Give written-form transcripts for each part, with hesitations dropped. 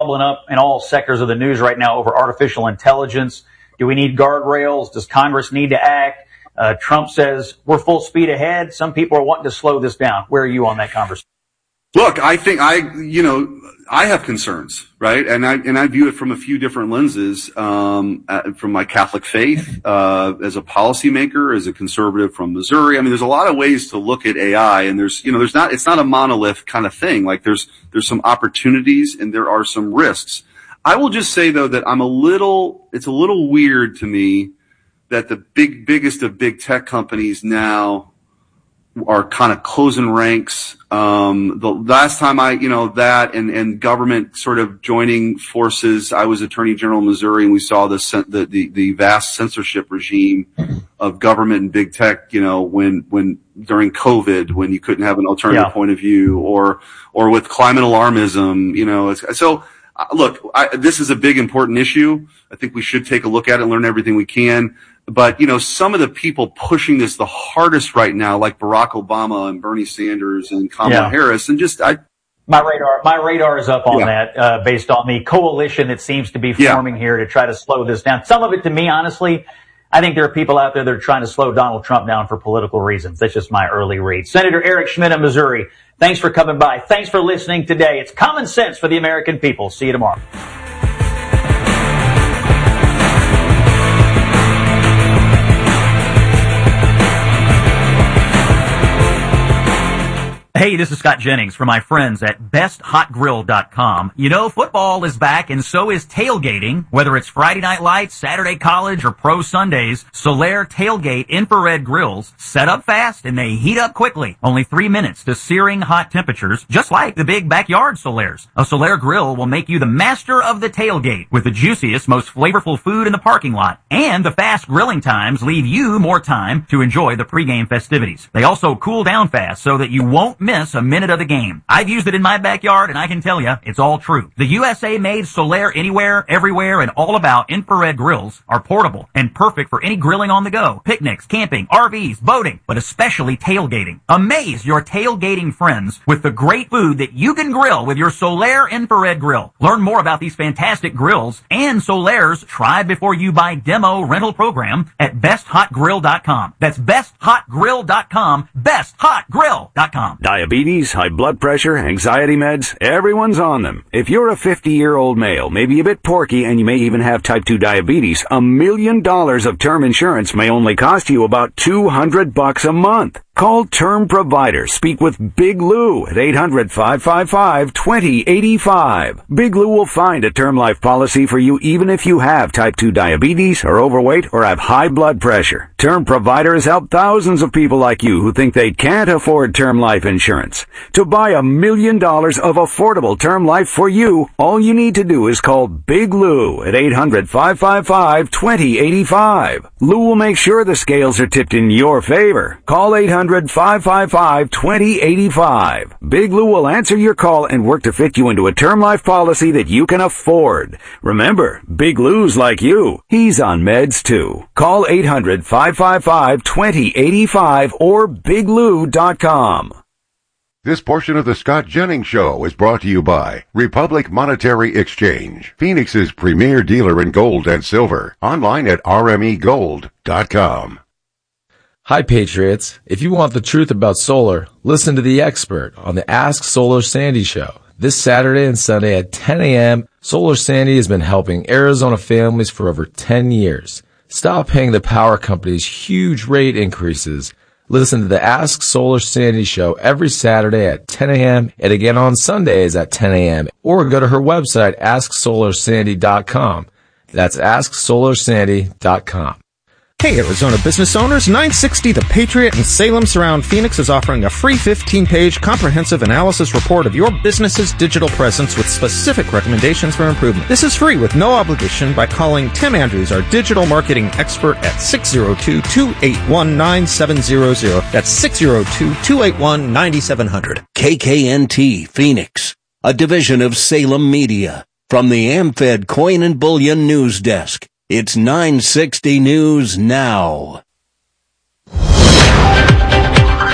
bubbling up in all sectors of the news right now over artificial intelligence. Do we need guardrails? Does Congress need to act? Trump says we're full speed ahead. Some people are wanting to slow this down. Where are you on that conversation? Look, I think I have concerns, right? And I view it from a few different lenses, from my Catholic faith, as a policymaker, as a conservative from Missouri. I mean, there's a lot of ways to look at AI, and it's not a monolith kind of thing. Like there's some opportunities and there are some risks. I will just say though that it's a little weird to me that the biggest of big tech companies now are kind of closing ranks. The last time that and government sort of joining forces, I was Attorney General of Missouri, and we saw the vast censorship regime of government and big tech, when during COVID, when you couldn't have an alternative point of view, or with climate alarmism, look, this is a big, important issue. I think we should take a look at it and learn everything we can. But, some of the people pushing this the hardest right now, like Barack Obama and Bernie Sanders and Kamala Harris, and my radar is up on that, based on the coalition that seems to be forming here to try to slow this down. Some of it, to me, honestly, I think there are people out there that are trying to slow Donald Trump down for political reasons. That's just my early read. Senator Eric Schmitt of Missouri, thanks for coming by. Thanks for listening today. It's common sense for the American people. See you tomorrow. Hey, this is Scott Jennings from my friends at BestHotGrill.com. Football is back and so is tailgating. Whether it's Friday Night Lights, Saturday College, or Pro Sundays, Solaire Tailgate infrared grills set up fast and they heat up quickly. Only 3 minutes to searing hot temperatures, just like the big backyard Solaires. A Solaire grill will make you the master of the tailgate with the juiciest, most flavorful food in the parking lot. And the fast grilling times leave you more time to enjoy the pregame festivities. They also cool down fast so that you won't miss a minute of the game. I've used it in my backyard, and I can tell you, it's all true. The USA-made Solaire Anywhere, Everywhere, and All About infrared grills are portable and perfect for any grilling on the go, picnics, camping, RVs, boating, but especially tailgating. Amaze your tailgating friends with the great food that you can grill with your Solaire infrared grill. Learn more about these fantastic grills and Solaire's try before you buy demo rental program at BestHotGrill.com. That's BestHotGrill.com, BestHotGrill.com. Diabetes, high blood pressure, anxiety meds, everyone's on them. If you're a 50-year-old male, maybe a bit porky, and you may even have type 2 diabetes, $1 million of term insurance may only cost you about $200 a month. Call Term Provider. Speak with Big Lou at 800-555-2085. Big Lou will find a term life policy for you even if you have type 2 diabetes, are overweight, or have high blood pressure. Term Provider has helped thousands of people like you who think they can't afford term life insurance. To buy $1 million of affordable term life for you, all you need to do is call Big Lou at 800-555-2085. Lou will make sure the scales are tipped in your favor. Call 800-555-2085. Big Lou will answer your call and work to fit you into a term life policy that you can afford. Remember, Big Lou's like you. He's on meds too. Call 800-555-2085 or biglou.com. This portion of the Scott Jennings Show is brought to you by Republic Monetary Exchange, Phoenix's premier dealer in gold and silver. Online at rmegold.com. Hi, Patriots. If you want the truth about solar, listen to the expert on the Ask Solar Sandy Show. This Saturday and Sunday at 10 a.m., Solar Sandy has been helping Arizona families for over 10 years. Stop paying the power companies huge rate increases. Listen to the Ask Solar Sandy Show every Saturday at 10 a.m. and again on Sundays at 10 a.m. Or go to her website, AskSolarSandy.com. That's AskSolarSandy.com. Hey, Arizona business owners, 960 The Patriot in Salem Surround Phoenix is offering a free 15-page comprehensive analysis report of your business's digital presence with specific recommendations for improvement. This is free with no obligation by calling Tim Andrews, our digital marketing expert, at 602-281-9700. That's 602-281-9700. KKNT Phoenix, a division of Salem Media. From the AmFed Coin and Bullion News Desk. It's 960 News Now.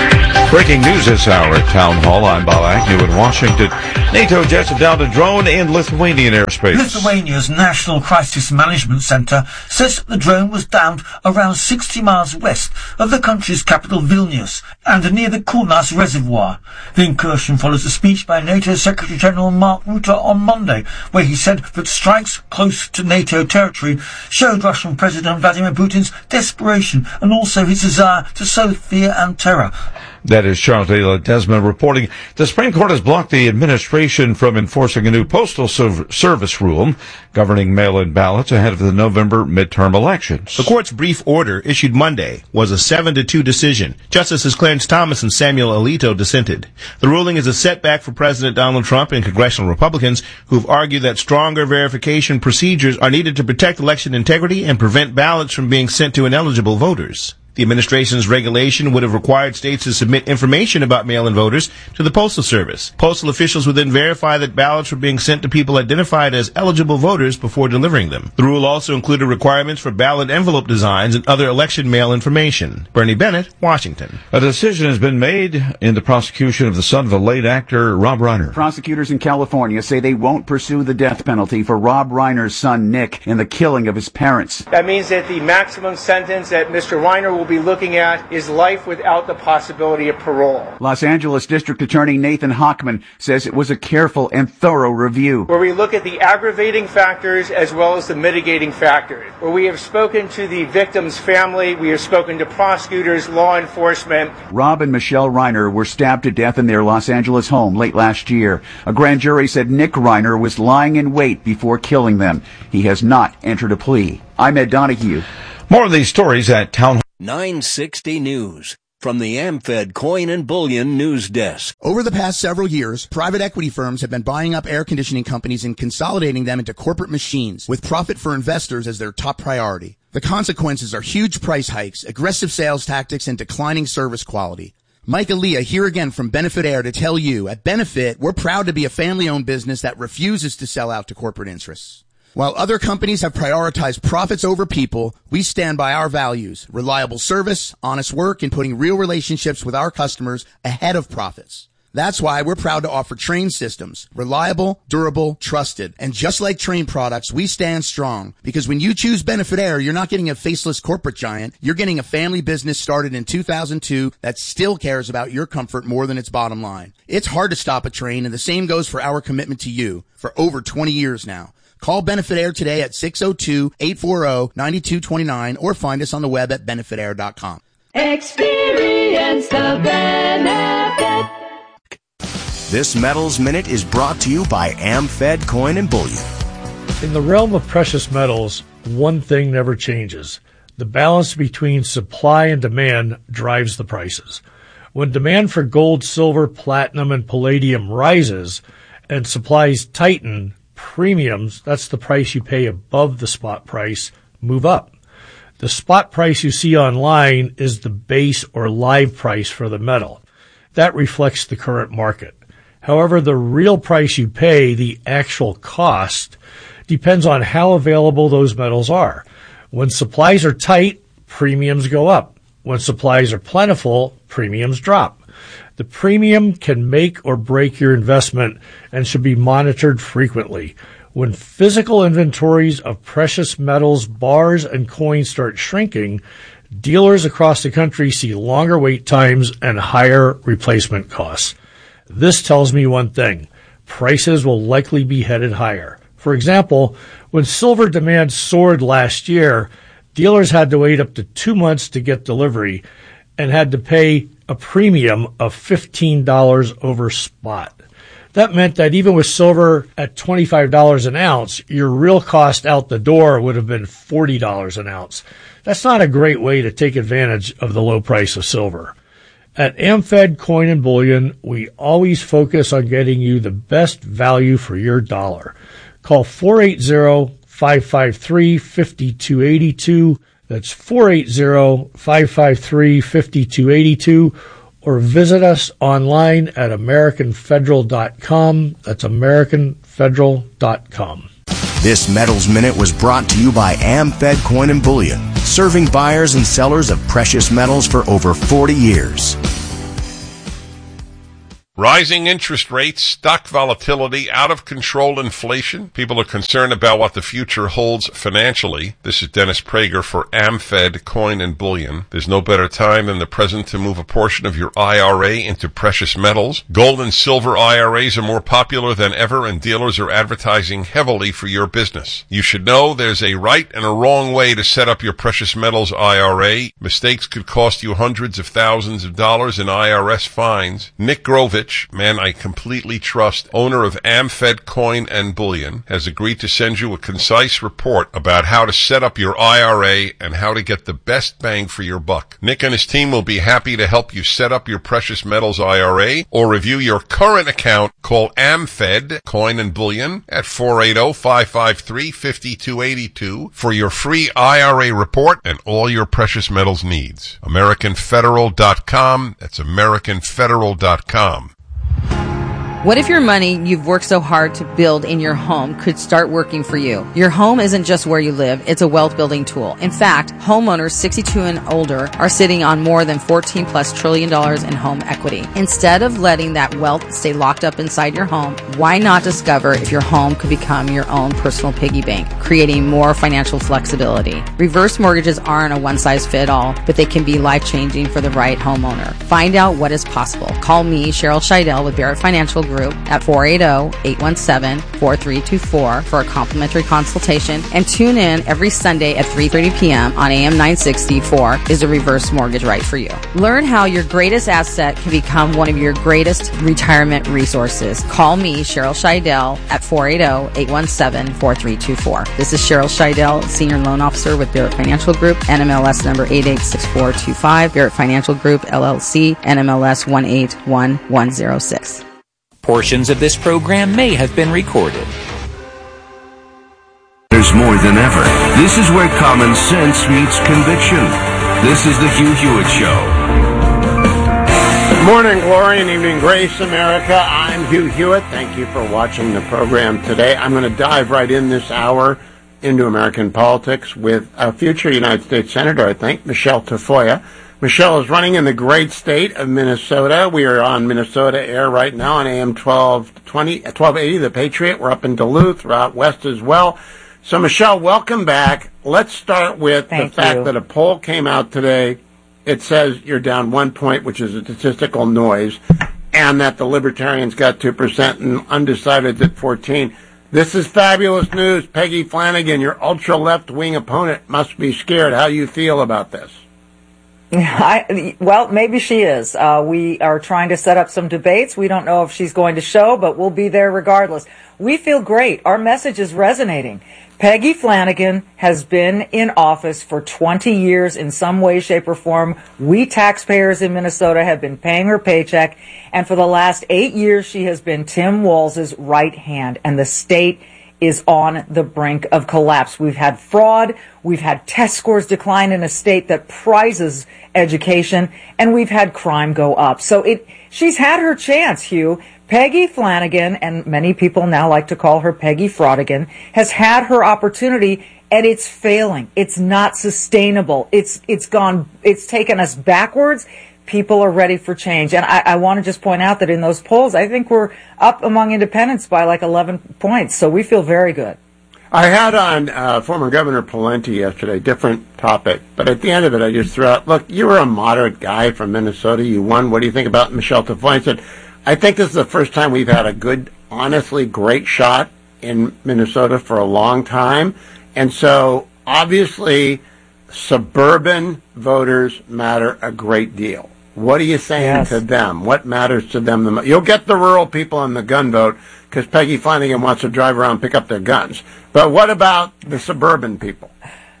Breaking news this hour at Town Hall. I'm Bob Agnew in Washington. NATO jets have downed a drone in Lithuanian airspace. Lithuania's National Crisis Management Centre says the drone was downed around 60 miles west of the country's capital Vilnius and near the Kaunas Reservoir. The incursion follows a speech by NATO Secretary-General Mark Rutte on Monday, where he said that strikes close to NATO territory showed Russian President Vladimir Putin's desperation and also his desire to sow fear and terror. That is Charles de Ledesma reporting. The Supreme Court has blocked the administration from enforcing a new postal service rule governing mail-in ballots ahead of the November midterm elections. The court's brief order, issued Monday, was a 7-2 decision. Justices Clarence Thomas and Samuel Alito dissented. The ruling is a setback for President Donald Trump and congressional Republicans who've argued that stronger verification procedures are needed to protect election integrity and prevent ballots from being sent to ineligible voters. The administration's regulation would have required states to submit information about mail-in voters to the Postal Service. Postal officials would then verify that ballots were being sent to people identified as eligible voters before delivering them. The rule also included requirements for ballot envelope designs and other election mail information. Bernie Bennett, Washington. A decision has been made in the prosecution of the son of the late actor Rob Reiner. Prosecutors in California say they won't pursue the death penalty for Rob Reiner's son Nick in the killing of his parents. That means that the maximum sentence that Mr. Reiner will be looking at is life without the possibility of parole. Los Angeles District Attorney Nathan Hochman says it was a careful and thorough review, where we look at the aggravating factors as well as the mitigating factors, where we have spoken to the victim's family, we have spoken to prosecutors, law enforcement. Rob and Michelle Reiner were stabbed to death in their Los Angeles home late last year. A grand jury said Nick Reiner was lying in wait before killing them. He has not entered a plea. I'm Ed Donahue. More of these stories at Town Hall. 960 News from the AmFed Coin and Bullion News Desk. Over the past several years, private equity firms have been buying up air conditioning companies and consolidating them into corporate machines, with profit for investors as their top priority. The consequences are huge price hikes, aggressive sales tactics, and declining service quality. Mike Aaliyah here again from Benefit Air to tell you, at Benefit, we're proud to be a family-owned business that refuses to sell out to corporate interests. While other companies have prioritized profits over people, we stand by our values: reliable service, honest work, and putting real relationships with our customers ahead of profits. That's why we're proud to offer Trane systems. Reliable, durable, trusted. And just like Trane products, we stand strong. Because when you choose Benefit Air, you're not getting a faceless corporate giant. You're getting a family business started in 2002 that still cares about your comfort more than its bottom line. It's hard to stop a Trane, and the same goes for our commitment to you for over 20 years now. Call Benefit Air today at 602-840-9229 or find us on the web at benefitair.com. Experience the benefit. This Metals Minute is brought to you by AmFed Coin and Bullion. In the realm of precious metals, one thing never changes. The balance between supply and demand drives the prices. When demand for gold, silver, platinum, and palladium rises and supplies tighten, premiums, that's the price you pay above the spot price, move up. The spot price you see online is the base or live price for the metal. That reflects the current market. However, the real price you pay, the actual cost, depends on how available those metals are. When supplies are tight, premiums go up. When supplies are plentiful, premiums drop. The premium can make or break your investment and should be monitored frequently. When physical inventories of precious metals, bars, and coins start shrinking, dealers across the country see longer wait times and higher replacement costs. This tells me one thing: prices will likely be headed higher. For example, when silver demand soared last year, dealers had to wait up to 2 months to get delivery and had to pay a premium of $15 over spot. That meant that even with silver at $25 an ounce, your real cost out the door would have been $40 an ounce. That's not a great way to take advantage of the low price of silver. At AmFed Coin and Bullion, we always focus on getting you the best value for your dollar. Call 480-553-5282. That's 480-553-5282. Or visit us online at AmericanFederal.com. That's AmericanFederal.com. This Metals Minute was brought to you by AmFed Coin and Bullion, serving buyers and sellers of precious metals for over 40 years. Rising interest rates, stock volatility, out-of-control inflation. People are concerned about what the future holds financially. This is Dennis Prager for AmFed Coin and Bullion. There's no better time than the present to move a portion of your IRA into precious metals. Gold and silver IRAs are more popular than ever, and dealers are advertising heavily for your business. You should know there's a right and a wrong way to set up your precious metals IRA. Mistakes could cost you hundreds of thousands of dollars in IRS fines. Nick Grovich, man I completely trust, owner of AmFed Coin and Bullion, has agreed to send you a concise report about how to set up your IRA and how to get the best bang for your buck. Nick and his team will be happy to help you set up your precious metals IRA or review your current account. Call AmFed Coin and Bullion at 480-553-5282 for your free IRA report and all your precious metals needs. AmericanFederal.com. That's AmericanFederal.com. What if your money you've worked so hard to build in your home could start working for you? Your home isn't just where you live, it's a wealth building tool. In fact, homeowners 62 and older are sitting on more than $14+ trillion in home equity. Instead of letting that wealth stay locked up inside your home, why not discover if your home could become your own personal piggy bank, creating more financial flexibility? Reverse mortgages aren't a one-size-fits-all, but they can be life-changing for the right homeowner. Find out what is possible. Call me, Cheryl Scheidel with Barrett Financial Group at 480-817-4324 for a complimentary consultation, and tune in every Sunday at 3:30 p.m. on AM 964 Is a Reverse Mortgage Right for You. Learn how your greatest asset can become one of your greatest retirement resources. Call me, Cheryl Scheidel, at 480-817-4324. This is Cheryl Scheidel, Senior Loan Officer with Barrett Financial Group, NMLS number 886425, Barrett Financial Group, LLC, NMLS 181106. Portions of this program may have been recorded. There's more than ever. This is where common sense meets conviction. This is the Hugh Hewitt Show. Good morning, glory, and evening grace, America. I'm Hugh Hewitt. Thank you for watching the program today. I'm going to dive right in this hour into American politics with a future United States Senator, I think, Michelle Tafoya. Michelle is running in the great state of Minnesota. We are on Minnesota Air right now on AM 1280, The Patriot. We're up in Duluth, we're out west as well. So, Michelle, welcome back. Let's start with the fact that a poll came out today. It says you're down 1 point, which is a statistical noise, and that the Libertarians got 2% and undecideds at 14%. This is fabulous news. Peggy Flanagan, your ultra-left-wing opponent, must be scared. How do you feel about this? Well, maybe she is. We are trying to set up some debates. We don't know if she's going to show, but we'll be there regardless. We feel great. Our message is resonating. Peggy Flanagan has been in office for 20 years in some way, shape, or form. We taxpayers in Minnesota have been paying her paycheck, and for the last 8 years, she has been Tim Walz's right hand, and the state is on the brink of collapse. We've had fraud, we've had test scores decline in a state that prizes education, and we've had crime go up. So she's had her chance, Hugh. Peggy Flanagan, and many people now like to call her Peggy Fraudigan, has had her opportunity, and it's failing. It's not sustainable. It's taken us backwards. People are ready for change. And I want to just point out that in those polls, I think we're up among independents by like 11 points. So we feel very good. I had on former Governor Pawlenty yesterday, different topic. But at the end of it, I just threw out, look, you were a moderate guy from Minnesota. You won. What do you think about Michelle Tafoya? I said, I think this is the first time we've had a good, honestly great shot in Minnesota for a long time. And so, obviously, suburban voters matter a great deal. What are you saying to them? What matters to them the most? You'll get the rural people on the gun vote because Peggy Flanagan wants to drive around and pick up their guns. But what about the suburban people?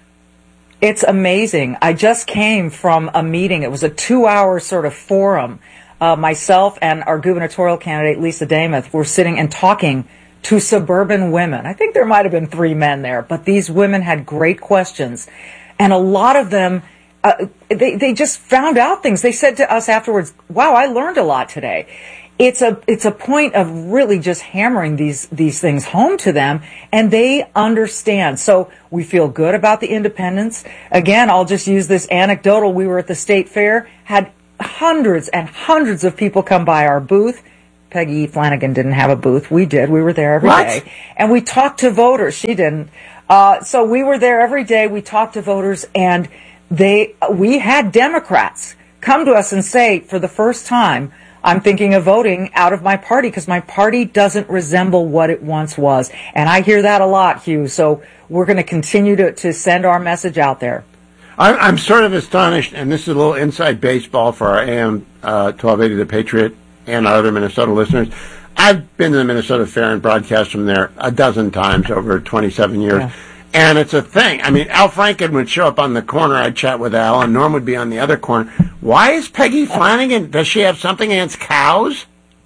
It's amazing. I just came from a meeting. It was a 2-hour sort of forum. Myself and our gubernatorial candidate, Lisa Demuth, were sitting and talking to suburban women. I think there might have been 3 men there, but these women had great questions. And a lot of them, they just found out things. They said to us afterwards, wow, I learned a lot today. It's a point of really just hammering these things home to them, and they understand. So we feel good about the independents. Again, I'll just use this anecdotal. We were at the state fair, had hundreds and hundreds of people come by our booth. Peggy Flanagan didn't have a booth. We did. We were there every day. And we talked to voters. She didn't. So we were there every day. We talked to voters, and we had Democrats come to us and say, for the first time, I'm thinking of voting out of my party because my party doesn't resemble what it once was. And I hear that a lot, Hugh. So we're going to continue to send our message out there. I'm sort of astonished, and this is a little inside baseball for our AM 1280 The Patriot and our other Minnesota listeners. I've been to the Minnesota Fair and broadcast from there a dozen times over 27 years. Yeah. And it's a thing. I mean, Al Franken would show up on the corner. I'd chat with Al, and Norm would be on the other corner. Why is Peggy Flanagan? Does she have something against cows?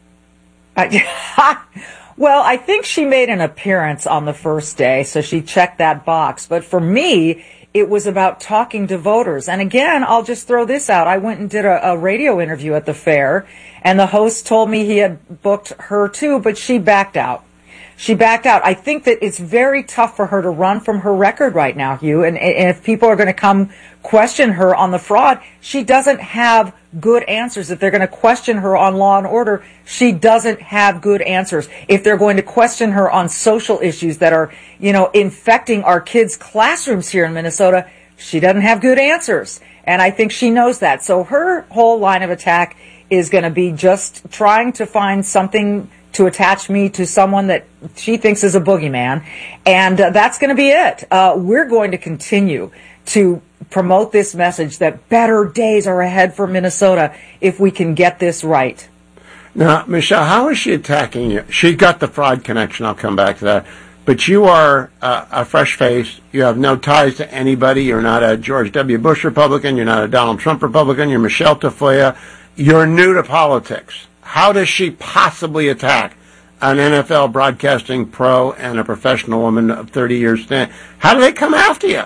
Well, I think she made an appearance on the first day, so she checked that box. But for me, it was about talking to voters. And again, I'll just throw this out. I went and did a radio interview at the fair, and the host told me he had booked her too, but she backed out. She backed out. I think that it's very tough for her to run from her record right now, Hugh. And if people are going to come question her on the fraud, she doesn't have good answers. If they're going to question her on law and order, she doesn't have good answers. If they're going to question her on social issues that are, infecting our kids' classrooms here in Minnesota, she doesn't have good answers. And I think she knows that. So her whole line of attack is going to be just trying to find something to attach me to someone that she thinks is a boogeyman. And that's going to be it. We're going to continue to promote this message that better days are ahead for Minnesota if we can get this right. Now, Michelle, how is she attacking you? She got the fraud connection. I'll come back to that. But you are a fresh face. You have no ties to anybody. You're not a George W. Bush Republican. You're not a Donald Trump Republican. You're Michelle Tafoya. You're new to politics. How does she possibly attack an NFL broadcasting pro and a professional woman of 30 years stand? How do they come after you?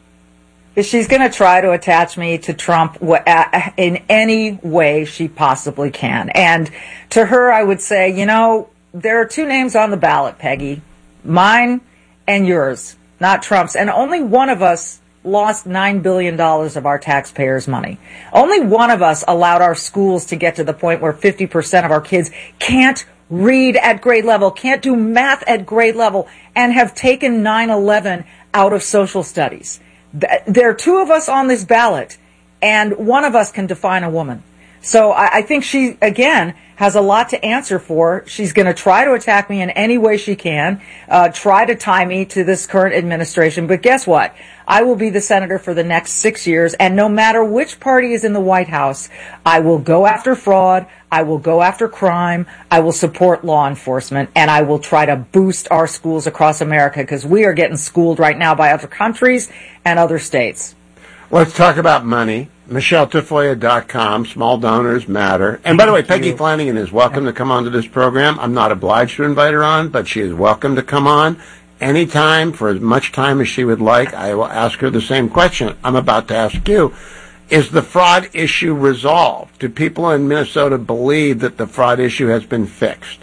She's going to try to attach me to Trump in any way she possibly can. And to her, I would say, there are two names on the ballot, Peggy. Mine and yours, not Trump's. And only one of us lost $9 billion of our taxpayers' money. Only one of us allowed our schools to get to the point where 50% of our kids can't read at grade level, can't do math at grade level, and have taken 9/11 out of social studies. There are two of us on this ballot, and one of us can define a woman. So I think she, again, has a lot to answer for. She's going to try to attack me in any way she can, try to tie me to this current administration. But guess what? I will be the senator for the next 6 years, and no matter which party is in the White House, I will go after fraud, I will go after crime, I will support law enforcement, and I will try to boost our schools across America because we are getting schooled right now by other countries and other states. Let's talk about money. MichelleTafoya.com. Small donors matter. And by the way, Peggy Flanagan is welcome to come on to this program. I'm not obliged to invite her on, but she is welcome to come on anytime for as much time as she would like. I will ask her the same question I'm about to ask you. Is the fraud issue resolved? Do people in Minnesota believe that the fraud issue has been fixed?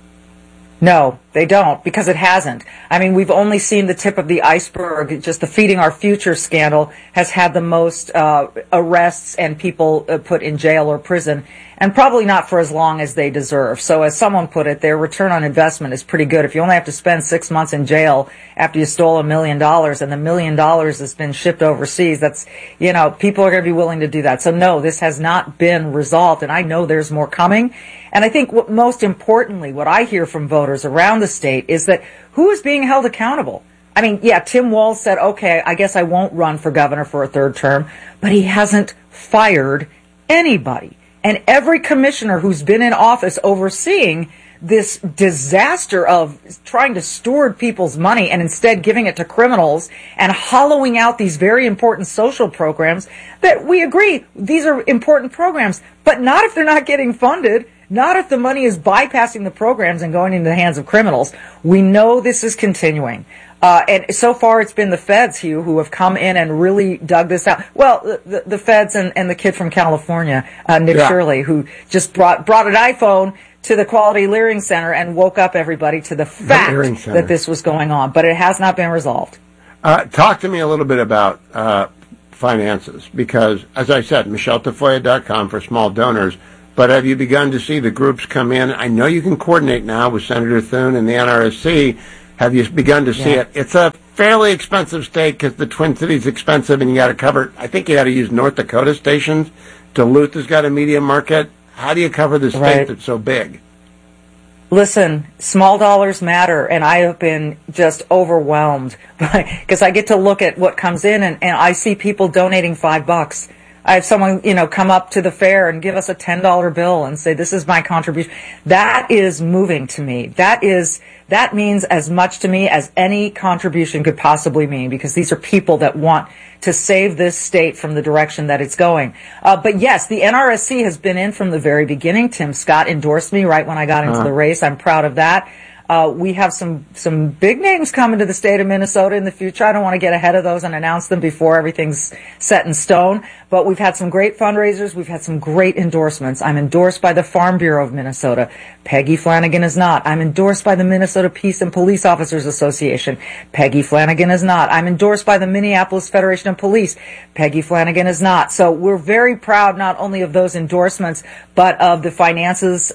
No, they don't, because it hasn't. I mean, we've only seen the tip of the iceberg. Just the Feeding Our Future scandal has had the most arrests and people put in jail or prison, and probably not for as long as they deserve. So as someone put it, their return on investment is pretty good. If you only have to spend 6 months in jail after you stole $1 million and the $1 million has been shipped overseas, that's, people are going to be willing to do that. So no, this has not been resolved, and I know there's more coming. And I think most importantly, what I hear from voters around the state is that who is being held accountable? I mean, yeah, Tim Walz said, okay, I guess I won't run for governor for a third term, but he hasn't fired anybody. And every commissioner who's been in office overseeing this disaster of trying to steward people's money and instead giving it to criminals and hollowing out these very important social programs that we agree, these are important programs, but not if they're not getting funded. Not if the money is bypassing the programs and going into the hands of criminals. We know this is continuing. And so far it's been the feds, Hugh, who have come in and really dug this out. Well, the feds and the kid from California, Nick Shirley, who just brought an iPhone to the Quality Learning Center and woke up everybody to the fact that this was going on. But it has not been resolved. Talk to me a little bit about finances, because, as I said, MichelleTafoya.com for small donors but have you begun to see the groups come in? I know you can coordinate now with Senator Thune and the NRSC. Have you begun to see it? It's a fairly expensive state because the Twin Cities expensive, and you got to cover. I think you got to use North Dakota stations. Duluth has got a media market. How do you cover the state that's so big? Listen, small dollars matter, and I have been just overwhelmed because I get to look at what comes in, and I see people donating $5. I have someone, come up to the fair and give us a $10 bill and say, this is my contribution. That is moving to me. That means as much to me as any contribution could possibly mean, because these are people that want to save this state from the direction that it's going. But yes, the NRSC has been in from the very beginning. Tim Scott endorsed me right when I got into the race. I'm proud of that. We have some big names coming to the state of Minnesota in the future. I don't want to get ahead of those and announce them before everything's set in stone. But we've had some great fundraisers. We've had some great endorsements. I'm endorsed by the Farm Bureau of Minnesota. Peggy Flanagan is not. I'm endorsed by the Minnesota Peace and Police Officers Association. Peggy Flanagan is not. I'm endorsed by the Minneapolis Federation of Police. Peggy Flanagan is not. So we're very proud not only of those endorsements, but of the finances,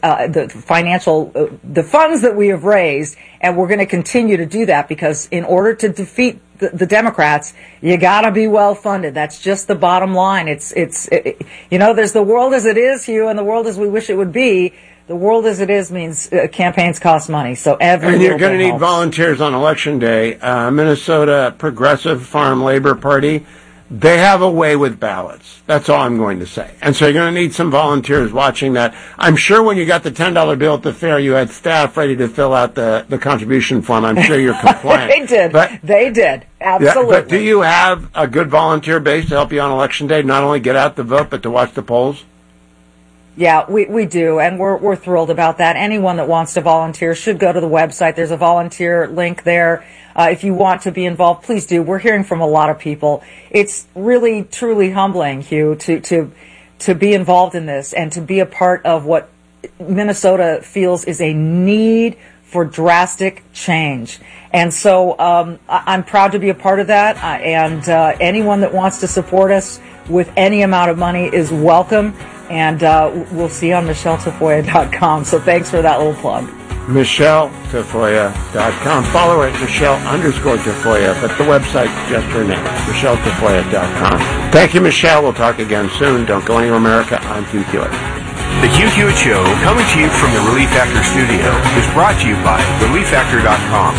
the funds that we have raised, and we're going to continue to do that, because in order to defeat the Democrats, you got to be well funded. That's just the bottom line. There's the world as it is, Hugh, and the world as we wish it would be. The world as it is means campaigns cost money. So and you're going to need volunteers on Election Day. Minnesota Progressive Farm Labor Party, they have a way with ballots. That's all I'm going to say. And so you're going to need some volunteers watching that. I'm sure when you got the $10 bill at the fair, you had staff ready to fill out the contribution form. I'm sure you're compliant. They did. Absolutely. Yeah, but do you have a good volunteer base to help you on Election Day, not only get out the vote, but to watch the polls? Yeah, we do, and we're thrilled about that. Anyone that wants to volunteer should go to the website. There's a volunteer link there. If you want to be involved, please do. We're hearing from a lot of people. It's really, truly humbling, Hugh, to be involved in this and to be a part of what Minnesota feels is a need for drastic change. And so I'm proud to be a part of that, and anyone that wants to support us with any amount of money is welcome. And we'll see you on MichelleTafoya.com. So thanks for that little plug. MichelleTafoya.com. Follow her at Michelle_Tafoya, but the website's just her name, MichelleTafoya.com. Thank you, Michelle. We'll talk again soon. Don't go anywhere, America. I'm Hugh Hewitt. The Hugh Hewitt Show, coming to you from the Relief Factor studio, is brought to you by ReliefFactor.com.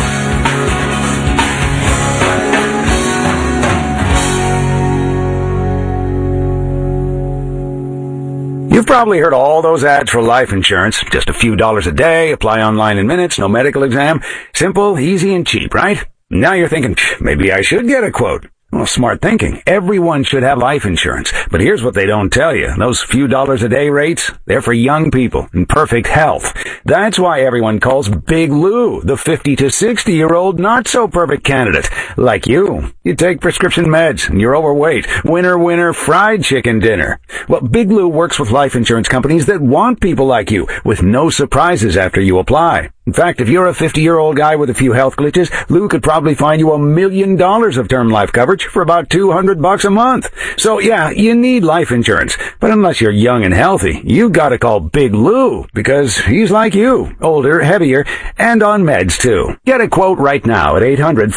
You've probably heard all those ads for life insurance. Just a few dollars a day, apply online in minutes, no medical exam. Simple, easy, and cheap, right? Now you're thinking, maybe I should get a quote. Well, smart thinking. Everyone should have life insurance. But here's what they don't tell you. Those few dollars a day rates, they're for young people in perfect health. That's why everyone calls Big Lou the 50 to 60-year-old not-so-perfect candidate. Like you. You take prescription meds and you're overweight. Winner, fried chicken dinner. Well, Big Lou works with life insurance companies that want people like you with no surprises after you apply. In fact, if you're a 50-year-old guy with a few health glitches, Lou could probably find you $1 million of term life coverage for about $200 a month. So yeah, you need life insurance. But unless you're young and healthy, you gotta call Big Lou, because he's like you, older, heavier, and on meds too. Get a quote right now at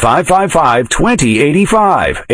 800-555-2085.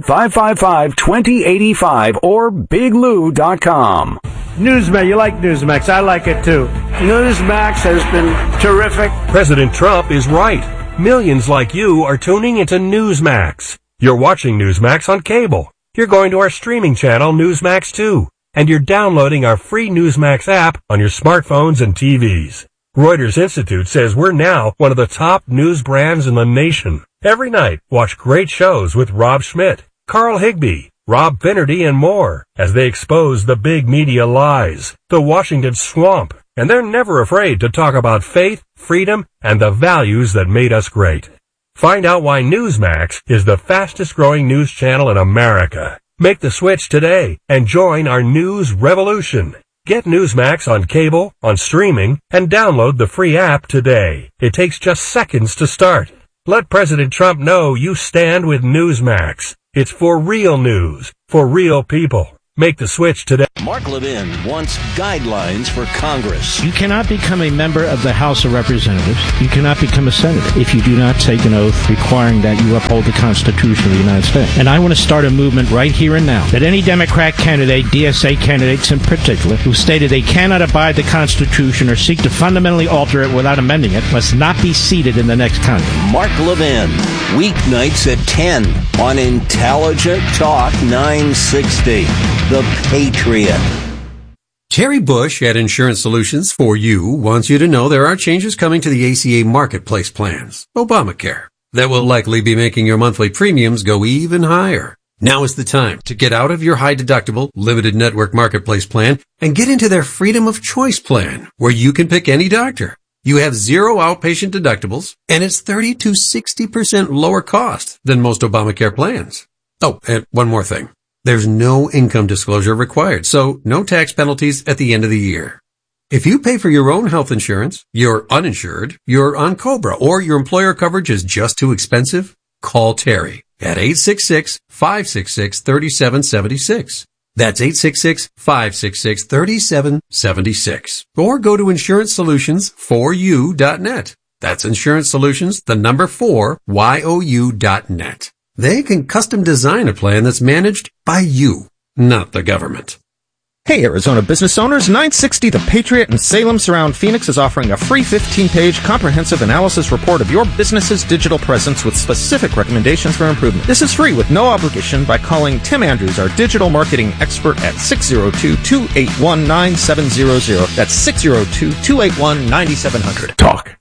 800-555-2085 or biglou.com. Newsmax, you like Newsmax. I like it too. Newsmax has been terrific. President Trump is right. Millions like you are tuning into Newsmax. You're watching Newsmax on cable. You're going to our streaming channel, Newsmax 2. And you're downloading our free Newsmax app on your smartphones and TVs. Reuters Institute says we're now one of the top news brands in the nation. Every night, watch great shows with Rob Schmidt, Carl Higbie, Rob Finnerty, and more as they expose the big media lies, the Washington swamp, and they're never afraid to talk about faith, freedom, and the values that made us great. Find out why Newsmax is the fastest growing news channel in America. Make the switch today and join our news revolution. Get Newsmax on cable, on streaming, and download the free app today. It takes just seconds to start. Let President Trump know you stand with Newsmax. It's for real news, for real people. Make the switch today. Mark Levin wants guidelines for Congress. You cannot become a member of the House of Representatives. You cannot become a senator if you do not take an oath requiring that you uphold the Constitution of the United States. And I want to start a movement right here and now that any Democrat candidate, DSA candidates in particular, who stated they cannot abide the Constitution or seek to fundamentally alter it without amending it, must not be seated in the next Congress. Mark Levin, weeknights at 10 on Intelligent Talk 960. The Patriot. Terry Bush at Insurance Solutions for You wants you to know there are changes coming to the ACA Marketplace plans, Obamacare, that will likely be making your monthly premiums go even higher. Now is the time to get out of your high deductible, limited network marketplace plan and get into their freedom of choice plan, where you can pick any doctor. You have 0 outpatient deductibles, and it's 30 to 60% lower cost than most Obamacare plans. Oh, and one more thing. There's no income disclosure required, so no tax penalties at the end of the year. If you pay for your own health insurance, you're uninsured, you're on COBRA, or your employer coverage is just too expensive, call Terry at 866-566-3776. That's 866-566-3776. Or go to InsuranceSolutions4U.net. That's Insurance Solutions, the number 4YOU.net. They can custom design a plan that's managed by you, not the government. Hey, Arizona business owners, 960 The Patriot in Salem Surround Phoenix is offering a free 15-page comprehensive analysis report of your business's digital presence with specific recommendations for improvement. This is free with no obligation by calling Tim Andrews, our digital marketing expert, at 602-281-9700. That's 602-281-9700. Talk